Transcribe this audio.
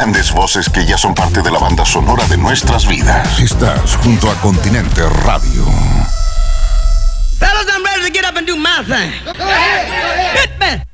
grandes voces que ya son parte de la banda sonora de nuestras vidas. Estás junto a Continente Radio. Fellas, I'm ready to get up and do my thing. Go ahead. Hit me.